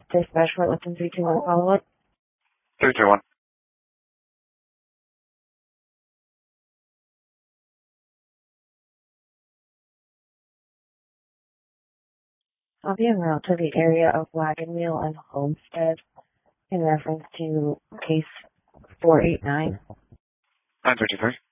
Dispatch for Lipton 321 follow-up. 321. I'll be en route to the area of Wagon Wheel and Homestead in reference to case 489. 953.